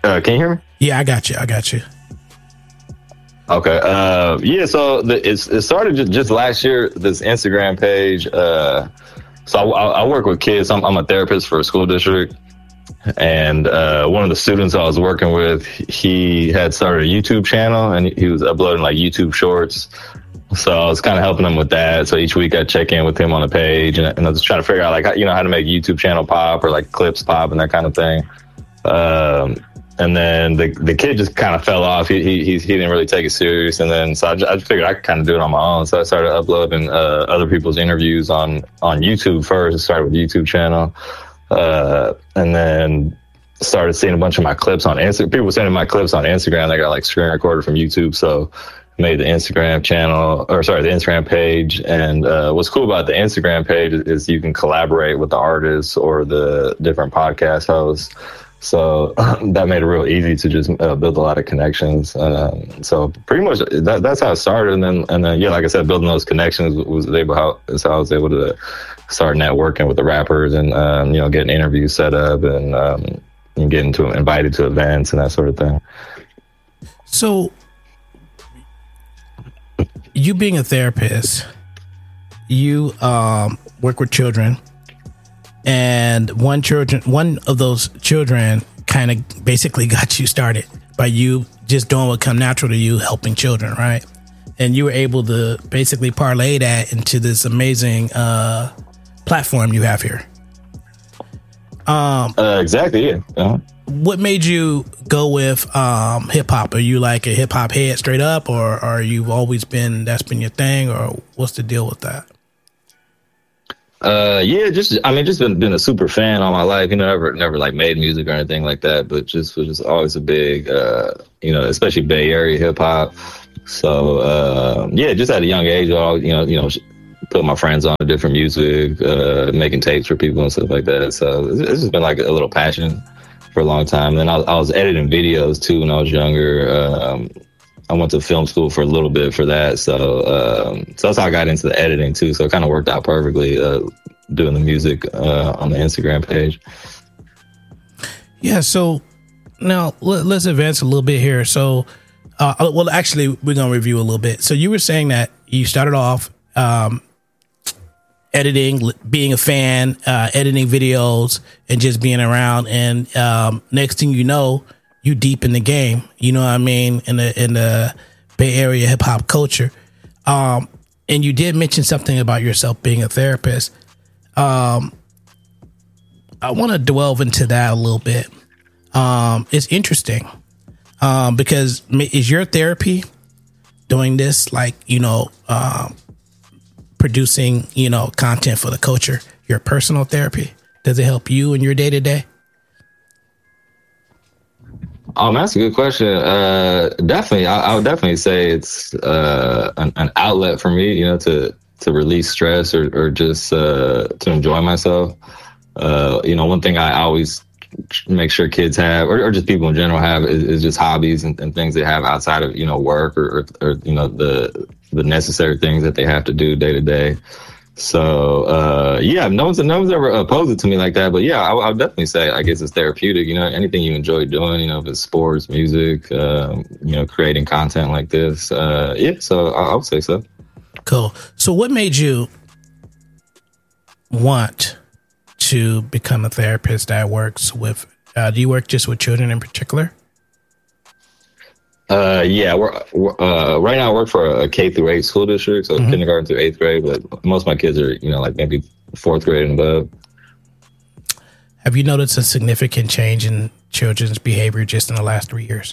Can you hear me? Yeah, I got you. Okay. Yeah. So it started just last year. This Instagram page. So I work with kids. I'm a therapist for a school district, and one of the students I was working with, he had started a YouTube channel, and he was uploading like YouTube shorts. So I was kind of helping him with that. So each week I check in with him on the page, and I was trying to figure out like how to make YouTube channel pop or like clips pop and that kind of thing. And then the kid just kind of fell off. He didn't really take it serious. And then so I figured I could kind of do it on my own. So I started uploading other people's interviews on YouTube first. I started with the YouTube channel, and then started seeing a bunch of my clips on Instagram. People were sending my clips on Instagram. They got like screen recorded from YouTube. So made the Instagram the Instagram page. And what's cool about the Instagram page is you can collaborate with the artists or the different podcast hosts. So that made it real easy to just build a lot of connections. So pretty much that's how it started. And then yeah, like I said, building those connections is how I was able to start networking with the rappers and getting interviews set up and getting invited to events and that sort of thing. So you being a therapist, you work with children, and one of those children kind of basically got you started by you just doing what come natural to you, helping children, right? And you were able to basically parlay that into this amazing platform you have here. Exactly, yeah. Uh-huh. What made you go with hip hop? Are you like a hip hop head straight up, or are you always that's been your thing, or what's the deal with that? Yeah, just been a super fan all my life. Never like made music or anything like that, but was just always a big, especially Bay Area hip hop. So yeah, just at a young age, I put my friends on different music, making tapes for people and stuff like that. So it's just been like a little passion for a long time. Then I was editing videos too when I was younger. I went to film school for a little bit for that. So that's how I got into the editing too. So it kind of worked out perfectly, doing the music on the Instagram page. Yeah. So now let's advance a little bit here. So, well, actually we're going to review a little bit. So you were saying that you started off, editing, being a fan, editing videos and just being around. And next thing you know, you deep in the game, you know what I mean, in the Bay Area hip hop culture. And you did mention something about yourself being a therapist. I want to delve into that a little bit. It's interesting because is your therapy doing this, like, producing, content for the culture, your personal therapy? Does it help you in your day to day? That's a good question. Definitely, I would definitely say it's an outlet for me, to release stress or just to enjoy myself. One thing I always make sure kids have, or just people in general have, is just hobbies and things they have outside of work or the necessary things that they have to do day to day. So, yeah, no one's ever opposed it to me like that. But yeah, I would definitely say, I guess it's therapeutic, anything you enjoy doing, if it's sports, music, creating content like this. Yeah, so I would say so. Cool. So what made you want to become a therapist that works with, do you work just with children in particular? Yeah, right now I work for a K through 8 school district, so kindergarten through 8th grade, but most of my kids are, like maybe 4th grade and above. Have you noticed a significant change in children's behavior just in the last 3 years?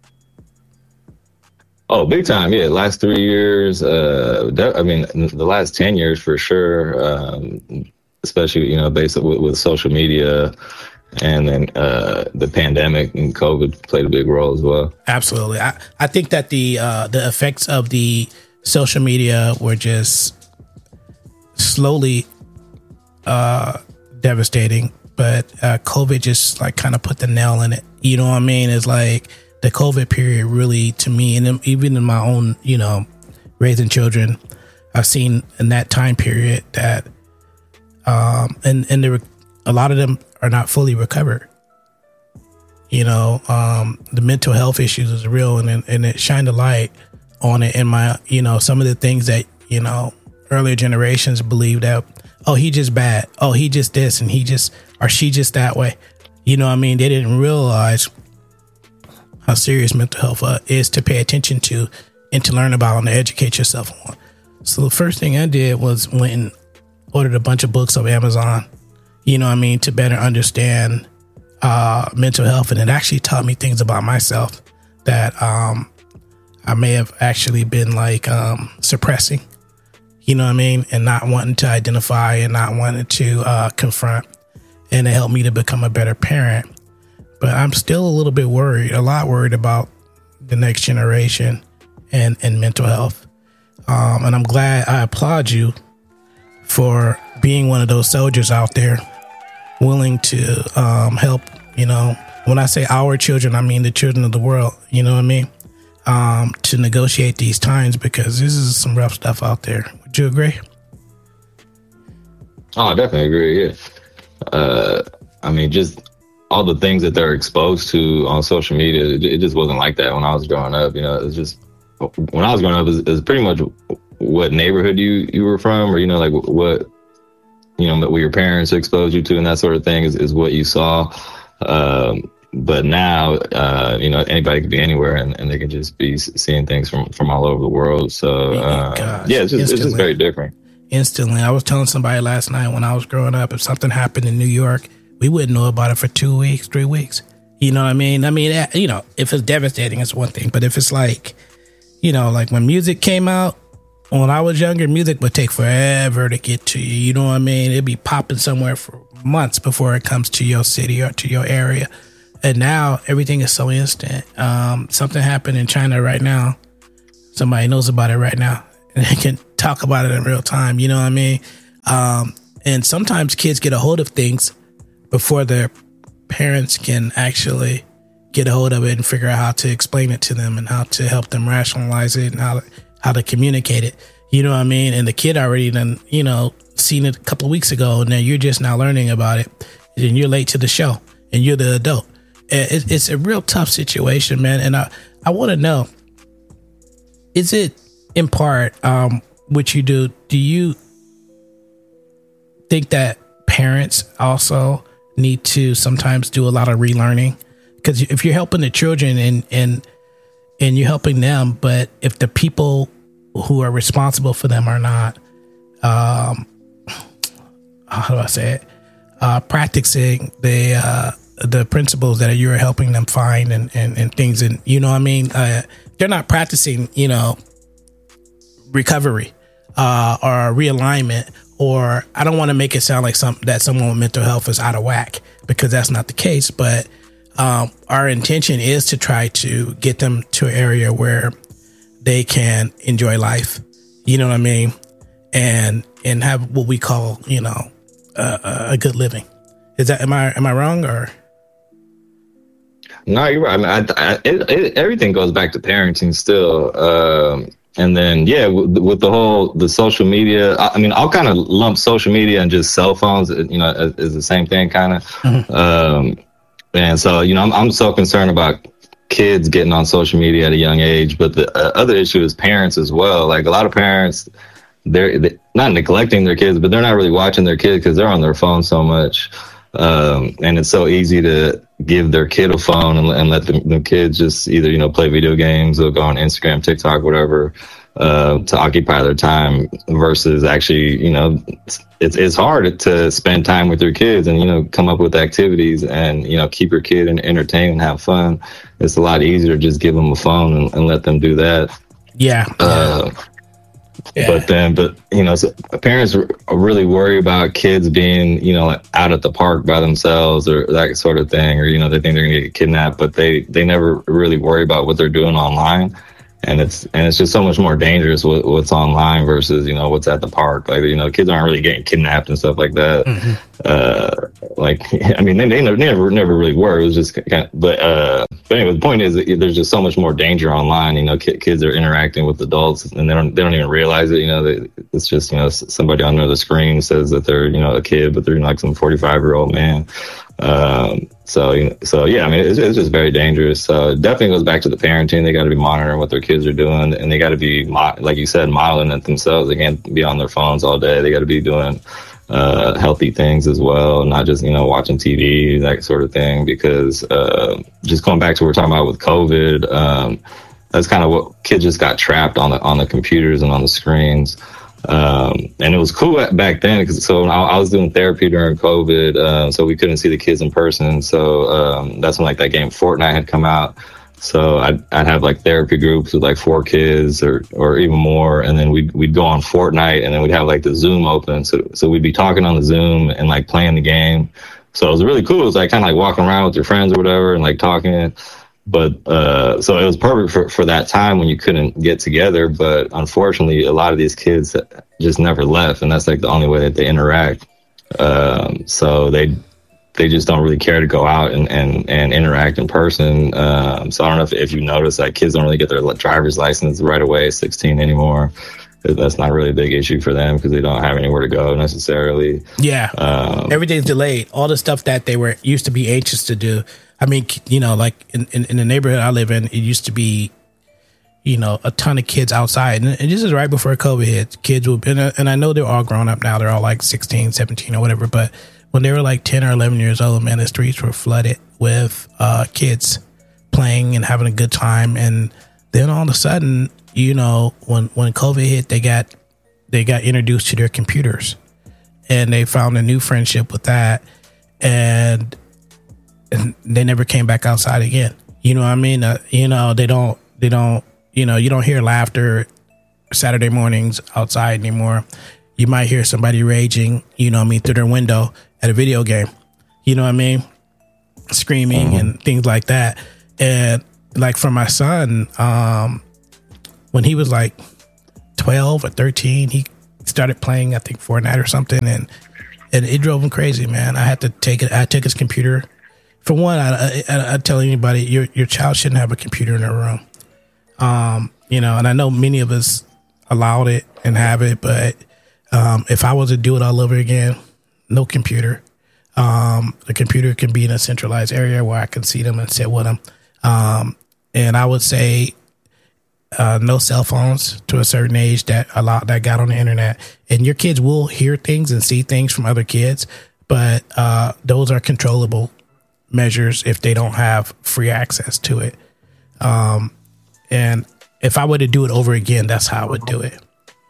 Oh, big time. Yeah. Last 3 years, the last 10 years for sure. Especially, based with social media. And then the pandemic and COVID played a big role as well. Absolutely. I think that the effects of the social media were just slowly devastating, but COVID just like kind of put the nail in it. You know what I mean? It's like the COVID period really, to me, and even in my own, raising children, I've seen in that time period that, and there were a lot of them are not fully recovered. the mental health issues is real, and it shined a light on it. And my, some of the things that, earlier generations believed that, oh, he just bad. Oh, he just this, and he just, or she just that way. They didn't realize how serious mental health is to pay attention to and to learn about and to educate yourself on. So the first thing I did was went and ordered a bunch of books on Amazon, to better understand mental health. And it actually taught me things about myself that I may have actually been suppressing, and not wanting to identify and not wanting to confront. And it helped me to become a better parent. But I'm still a little bit worried, a lot worried about the next generation and mental health. And I'm glad, I applaud you for being one of those soldiers out there willing to help, when I say our children, I mean the children of the world, to negotiate these times, because this is some rough stuff out there. Would you agree? Oh, I definitely agree, yeah. Just all the things that they're exposed to on social media, it just wasn't like that when I was growing up. It was just, when I was growing up, it was pretty much what neighborhood you were from, or, what, what your parents exposed you to and that sort of thing is what you saw. But now, anybody can be anywhere and they can just be seeing things from all over the world. So, it's just very different. Instantly. I was telling somebody last night, when I was growing up, if something happened in New York, we wouldn't know about it for 2 weeks, 3 weeks. You know what I mean? If it's devastating, it's one thing. But if it's like when music came out, when I was younger, music would take forever to get to you. You know what I mean? It'd be popping somewhere for months before it comes to your city or to your area. And now everything is so instant. Something happened in China right now. Somebody knows about it right now, and they can talk about it in real time. You know what I mean? And sometimes kids get a hold of things before their parents can actually get a hold of it and figure out how to explain it to them and how to help them rationalize it and how to communicate it. You know what I mean? And the kid already done, seen it a couple of weeks ago, and then you're just now learning about it, and you're late to the show, and you're the adult. It's a real tough situation, man. And I want to know, is it in part what you do? Do you think that parents also need to sometimes do a lot of relearning? Because if you're helping the children and you're helping them, but if the people who are responsible for them are not, how do I say it? Practicing the principles that you're helping them find and things, and they're not practicing, recovery or realignment. Or I don't want to make it sound like someone with mental health is out of whack, because that's not the case. But our intention is to try to get them to an area where they can enjoy life. You know what I mean? And have what we call, a good living. Am I wrong, or? No, you're right. Everything goes back to parenting still. And then, with the social media, I'll kind of lump social media and just cell phones, is the same thing kind of. Mm-hmm. And so, I'm so concerned about kids getting on social media at a young age. But the other issue is parents as well. Like, a lot of parents, they're not neglecting their kids, but they're not really watching their kids because they're on their phone so much. And it's so easy to give their kid a phone and let the kids just either, play video games or go on Instagram, TikTok, whatever, to occupy their time, versus actually, it's hard to spend time with your kids and, come up with activities and, keep your kid entertained and have fun. It's a lot easier to just give them a phone and let them do that. Yeah. But so parents really worry about kids being, out at the park by themselves or that sort of thing, or, they think they're gonna get kidnapped, but they never really worry about what they're doing online. And it's just so much more dangerous what's online versus, what's at the park. Like, kids aren't really getting kidnapped and stuff like that. Mm-hmm. They never really were. It was just kind of, but anyway, the point is that there's just so much more danger online. Kids are interacting with adults and they don't even realize it. It's just, somebody on the screen says that they're, a kid, but they're like some 45-year-old man. So yeah, I mean, it's just very dangerous. So it definitely goes back to the parenting. They got to be monitoring what their kids are doing, and they got to be, like you said, modeling it themselves. They can't be on their phones all day. They got to be doing healthy things as well, not just, watching TV, that sort of thing. Because just going back to what we're talking about with COVID, that's kind of what kids just got trapped on the computers and on the screens. And it was cool back then because I was doing therapy during COVID, so we couldn't see the kids in person. So that's when like that game Fortnite had come out. So I'd have like therapy groups with like 4 kids or even more, and then we'd go on Fortnite, and then we'd have like the Zoom open. So we'd be talking on the Zoom and like playing the game. So it was really cool. It was like kind of like walking around with your friends or whatever and like talking. But so it was perfect for that time when you couldn't get together. But unfortunately, a lot of these kids just never left, and that's like the only way that they interact. So they just don't really care to go out and interact in person. So I don't know if you notice that kids don't really get their driver's license right away at 16 anymore. That's not really a big issue for them because they don't have anywhere to go necessarily. Yeah, everything's delayed. All the stuff that they were used to be anxious to do. I mean, like in the neighborhood I live in, it used to be, a ton of kids outside. And this is right before COVID hit. Kids would, and I know they're all grown up now. They're all like 16, 17 or whatever. But when they were like 10 or 11 years old, man, the streets were flooded with kids playing and having a good time. And then all of a sudden, when COVID hit, they got introduced to their computers, and they found a new friendship with that. And they never came back outside again. You know what I mean? They don't, you don't hear laughter Saturday mornings outside anymore. You might hear somebody raging, through their window at a video game, you know what I mean? Screaming and things like that. And like for my son, when he was like 12 or 13, he started playing, I think Fortnite or something. And it drove him crazy, man. I took his computer. For one, I tell anybody, your child shouldn't have a computer in their room. And I know many of us allowed it and have it, but if I was to do it all over again, no computer. The computer can be in a centralized area where I can see them and sit with them. And I would say no cell phones to a certain age that got on the internet. And your kids will hear things and see things from other kids, but those are controllable measures if they don't have free access to it. And if I were to do it over again, that's how I would do it.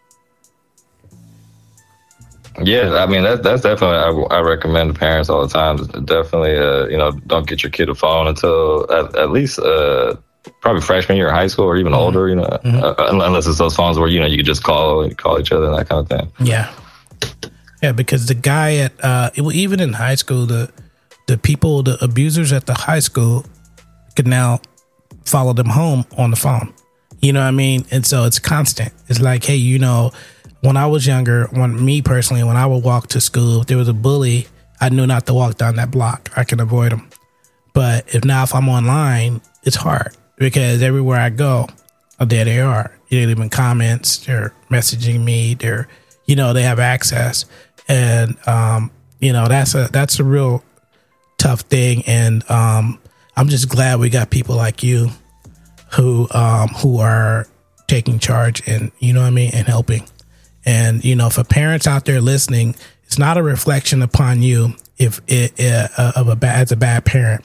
Yeah, I mean, that's definitely, I recommend to parents all the time. Definitely, don't get your kid a phone until at least probably freshman year of high school or even older, unless it's those phones where, you can just call each other and that kind of thing. Yeah. Yeah, because the guy even in high school, the abusers at the high school could now follow them home on the phone. You know what I mean? And so it's constant. It's like, hey, when I was younger, when I would walk to school, if there was a bully, I knew not to walk down that block. I can avoid them. But if I'm online, it's hard because everywhere I go, there they are. They're leaving comments, they're messaging me, they have access. And, that's a real tough thing. And I'm just glad we got people like you who are taking charge and, and helping. And, for parents out there listening, it's not a reflection upon you as a bad parent,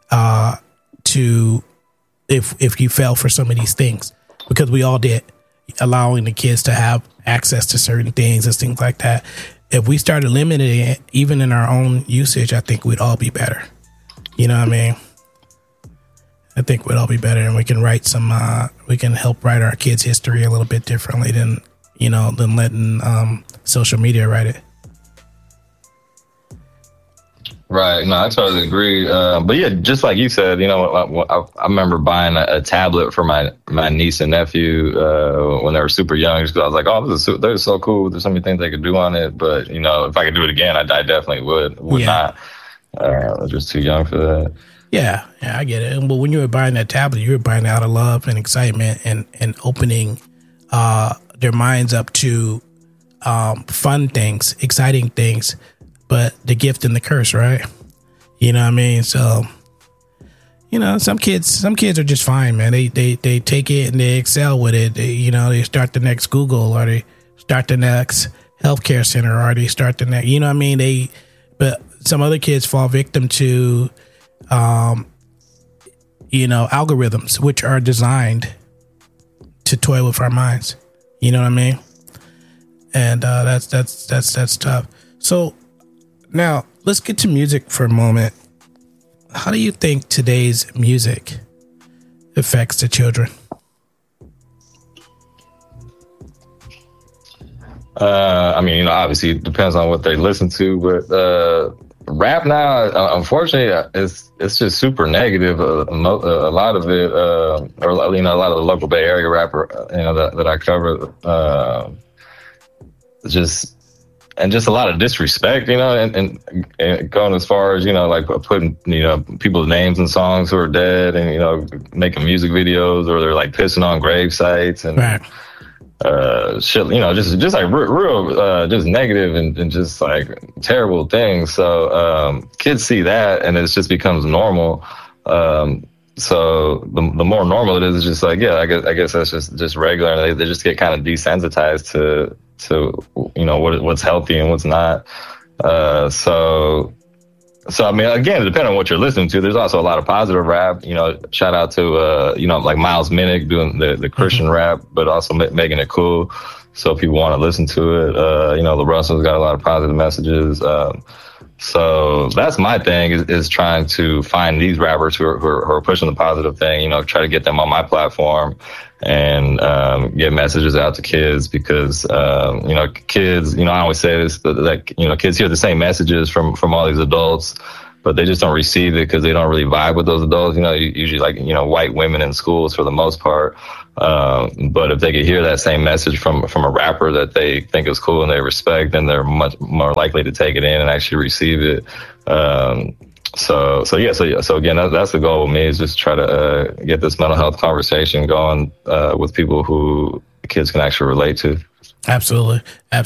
if you fell for some of these things, because we all did, allowing the kids to have access to certain things and things like that. If we started limiting it, even in our own usage, I think we'd all be better. You know what I mean? I think we'd all be better, and we can we can help write our kids' history a little bit differently than letting social media write it. Right. No, I totally agree. But yeah, just like you said, I remember buying a tablet for my niece and nephew when they were super young, just because I was like, oh, they're so cool. There's so many things they could do on it. But, if I could do it again, I definitely would not. I was just too young for that. Yeah, I get it. But when you were buying that tablet, you were buying it out of love and excitement and opening their minds up to fun things, exciting things, but the gift and the curse, right? You know what I mean? So, you know, some kids are just fine, man. They take it and they excel with it. They start the next Google, or they start the next healthcare center, or they start the next, you know what I mean? But some other kids fall victim to, algorithms, which are designed to toy with our minds. You know what I mean? And that's tough. So now let's get to music for a moment. How do you think today's music affects the children? Obviously it depends on what they listen to, but rap now, unfortunately, it's just super negative. A lot of it, a lot of the local Bay Area rapper, that I cover, just a lot of disrespect, and going as far as, like putting, people's names in songs who are dead, and, making music videos, or they're like pissing on grave sites and right. Shit, just like real, just negative and just like terrible things. So, kids see that and it just becomes normal. So the more normal it is, it's just like, yeah, I guess that's just regular. And they just get kind of desensitized to what's healthy and what's not. So I mean, again, depending on what you're listening to, there's also a lot of positive rap. Shout out to like Miles Minnick doing the Christian rap, but also making it cool so people want to listen to it. The Russell's got a lot of positive messages. So that's my thing is trying to find these rappers who are pushing the positive thing. Try to get them on my platform and get messages out to kids, because kids, I always say this, that kids hear the same messages from all these adults, but they just don't receive it because they don't really vibe with those adults. Usually like white women in schools for the most part. But if they could hear that same message from a rapper that they think is cool and they respect, then they're much more likely to take it in and actually receive it. So again, that's the goal with me, is just try to get this mental health conversation going with people who kids can actually relate to. Absolutely.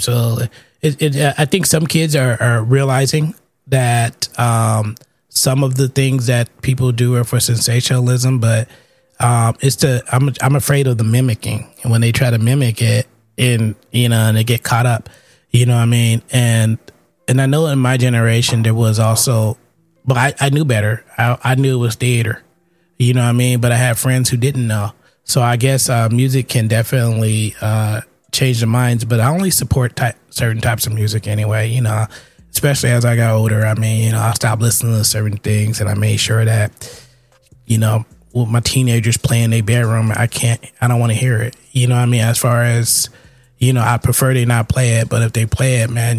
I think some kids are realizing that some of the things that people do are for sensationalism, but I'm afraid of the mimicking, and when they try to mimic it and they get caught up, you know what I mean? And I know in my generation there was also, but I knew better. I knew it was theater, you know what I mean? But I had friends who didn't know. So I guess music can definitely change the minds, but I only support certain types of music anyway, especially as I got older. I mean, I stopped listening to certain things, and I made sure that, with my teenagers playing their bedroom, I don't want to hear it. You know what I mean? As far as, I prefer they not play it, but if they play it, man,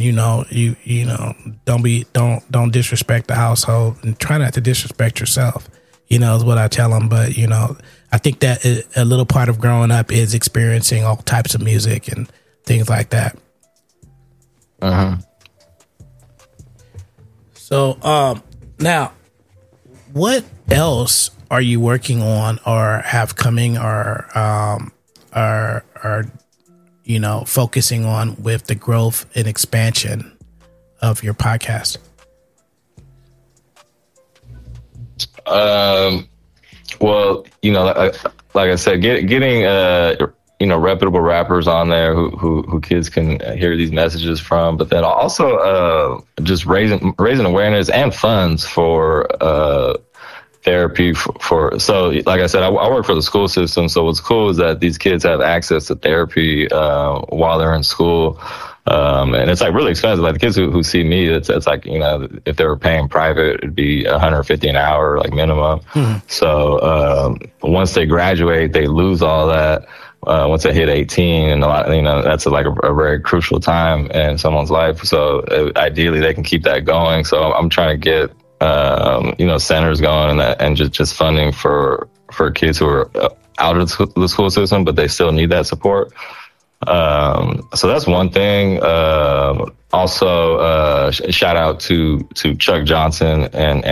don't disrespect the household, and try not to disrespect yourself, is what I tell them. But, I think that a little part of growing up is experiencing all types of music and things like that. Uh-huh. So, now, what else are you working on or have coming, or are focusing on with the growth and expansion of your podcast? Well, like I said, getting reputable rappers on there who kids can hear these messages from, but then also just raising awareness and funds for therapy so like I said, I work for the school system. So what's cool is that these kids have access to therapy while they're in school. And it's like really expensive. Like the kids who see me, it's like, if they were paying private, it'd be $150 an hour, like minimum. Mm-hmm. So, once they graduate, they lose all that. Once they hit 18, and that's like a very crucial time in someone's life. So ideally they can keep that going. So I'm trying to get, centers going and just funding for kids who are out of the school system, but they still need that support. So that's one thing. Also, shout out to Chuck Johnson and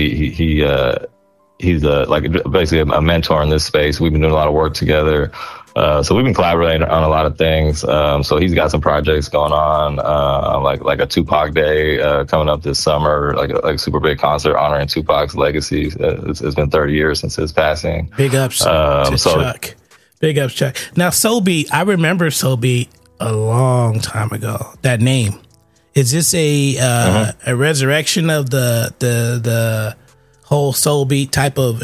Solby. He's like basically a mentor in this space. We've been doing a lot of work together. So we've been collaborating on a lot of things. So he's got some projects going on, like a Tupac Day coming up this summer, like a super big concert honoring Tupac's legacy. It's been 30 years since his passing. Big ups to Chuck. Big ups, Chuck. Now, Soul Beat, I remember Soul Beat a long time ago. That name, is this a resurrection of the whole Soul Beat type of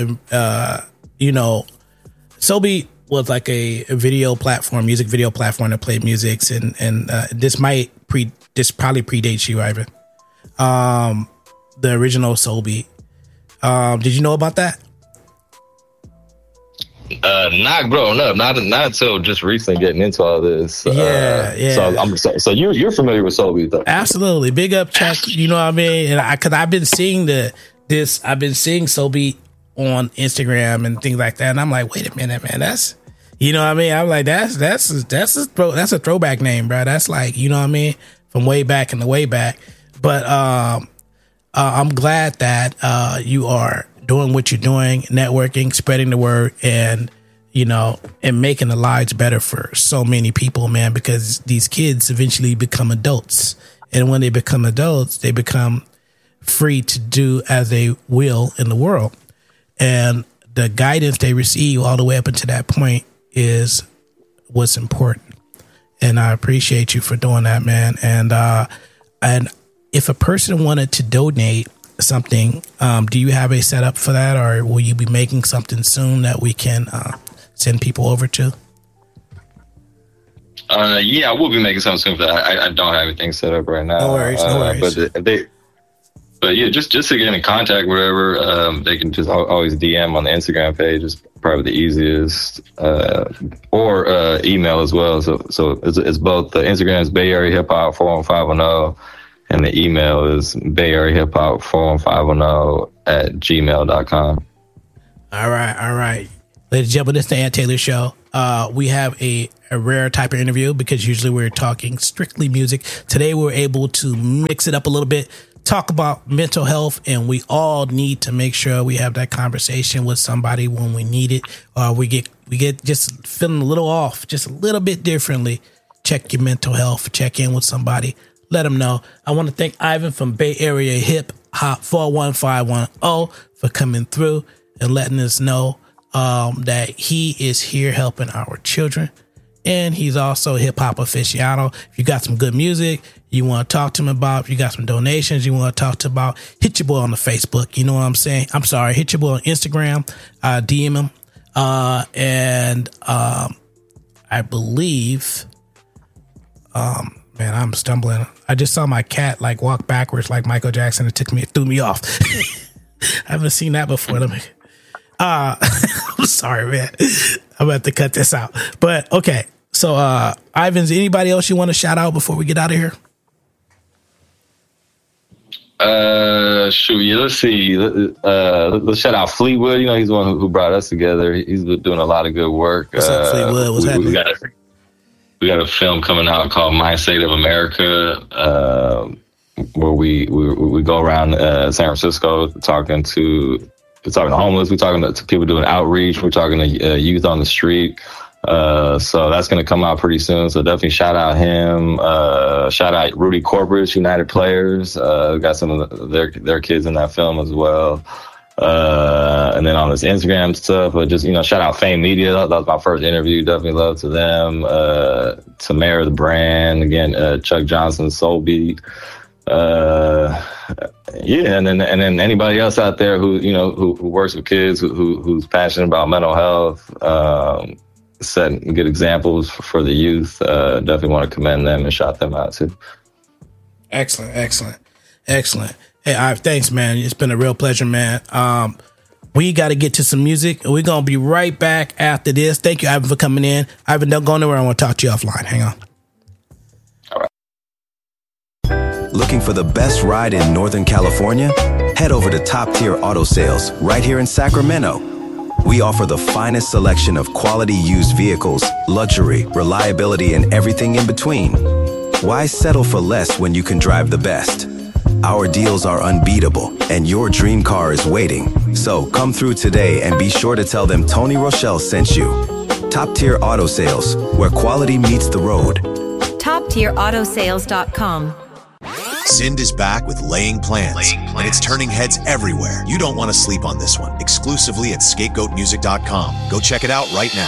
Soul Beat was like a video platform, music video platform that played musics, and this probably predates you, Ivan. The original Soul Beat. Did you know about that? Not growing up, not until just recently getting into all this. Yeah. So you're familiar with Soul Beat, though? Absolutely, big up, Chuck. You know what I mean? And because I've been seeing I've been seeing Soul Beat on Instagram and things like that, and I'm like, wait a minute, man, that's, you know what I mean? I'm like, that's a throwback name, bro. That's like, you know what I mean, from way back in the way back. But I'm glad that you are doing what you're doing, networking, spreading the word, and and making the lives better for so many people, man. Because these kids eventually become adults, and when they become adults, they become free to do as they will in the world. And the guidance they receive all the way up until that point is what's important. And I appreciate you for doing that, man. And if a person wanted to donate something, do you have a setup for that, or will you be making something soon that we can send people over to? Yeah, I will be making something soon for that. I don't have anything set up right now. No worries. But yeah, just to get in contact, whatever, they can just always DM on the Instagram page. Is probably the easiest, or email as well. So it's both. The Instagram is Bay Area Hip Hop 41510, and the email is Bay Area Hip Hop 41510@gmail.com. All right. Ladies and gentlemen, this is the Ant Taylor Show. We have a rare type of interview because usually we're talking strictly music. Today we're able to mix it up a little bit. Talk about mental health, and we all need to make sure we have that conversation with somebody when we need it, or we get just feeling a little off, just a little bit differently. Check your mental health, check in with somebody, let them know. I want to thank Ivan from Bay Area Hip Hop 41510 for coming through and letting us know that he is here helping our children. And he's also a hip hop aficionado. If you got some good music you want to talk to him about, if you got some donations you want to talk to about, hit your boy on the Facebook. You know what I'm saying? I'm sorry. Hit your boy on Instagram, DM him. And I believe, man, I'm stumbling. I just saw my cat like walk backwards like Michael Jackson. It threw me off. I haven't seen that before. I'm sorry, man. I'm about to cut this out. But okay. So, Ivan's, anybody else you want to shout out before we get out of here? Shoot, yeah, let's see. Let's shout out Fleetwood. He's the one who brought us together. He's doing a lot of good work. What's up, Fleetwood? What's happening? We got a film coming out called My State of America, where we go around San Francisco talking to homeless. We're talking to people doing outreach. We're talking to youth on the street. So that's going to come out pretty soon. So definitely shout out him. Shout out Rudy Corporate, United Players. Got some of their kids in that film as well. And then on this Instagram stuff, but just, shout out Fame Media. That was my first interview. Definitely love to them. Tamara the Brand, again, Chuck Johnson, Soul Beat. Yeah, and then anybody else out there who works with kids, who's passionate about mental health, setting good examples for the youth. Definitely want to commend them and shout them out too. Excellent. Hey, thanks, man. It's been a real pleasure, man. We got to get to some music. We're gonna be right back after this. Thank you, Ivan, for coming in. Ivan, don't go nowhere. I want to talk to you offline. Hang on. Looking for the best ride in Northern California? Head over to Top Tier Auto Sales right here in Sacramento. We offer the finest selection of quality used vehicles, luxury, reliability, and everything in between. Why settle for less when you can drive the best? Our deals are unbeatable, and your dream car is waiting. So come through today and be sure to tell them Tony Rochelle sent you. Top Tier Auto Sales, where quality meets the road. TopTierAutoSales.com. Sind is back with Laying Plans, and it's turning heads everywhere. You don't want to sleep on this one. Exclusively at ScapegoatMusic.com. Go check it out right now.